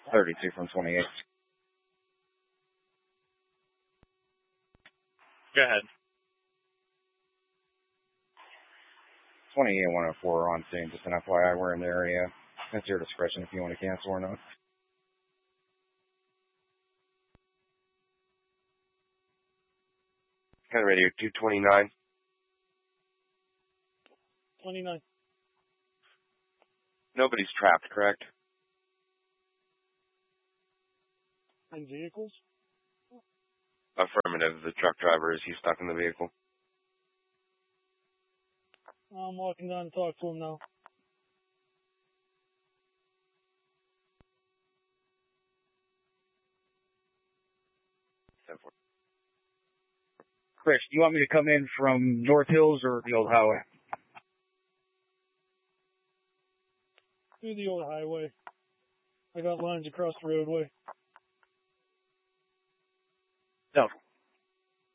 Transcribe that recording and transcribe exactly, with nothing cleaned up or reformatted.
thirty-two from twenty-eight. Go ahead. twenty-eight one oh four on scene. Just an F Y I, we're in the area. It's your discretion if you want to cancel or not. Kind of radio two twenty-nine. twenty-nine. Nobody's trapped, correct? In vehicles? Affirmative. The truck driver, is he stuck in the vehicle? I'm walking down to talk to him now. Chris, do you want me to come in from North Hills or the old highway? Through the old highway. I got lines across the roadway. No.